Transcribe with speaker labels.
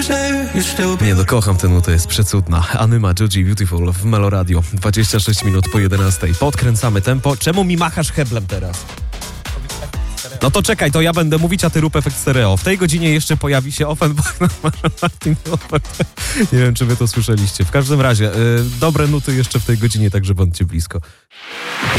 Speaker 1: Nie no, kocham tę nutę, jest przecudna. Anyma, Joji Beautiful w Meloradio. 26 minut po 11. Podkręcamy tempo. Czemu mi machasz heblem teraz? No to czekaj, to ja będę mówić, a ty rób efekt stereo. W tej godzinie jeszcze pojawi się Offenbach na Martin. Nie wiem, czy wy to słyszeliście. W każdym razie, dobre nuty jeszcze w tej godzinie, także bądźcie blisko.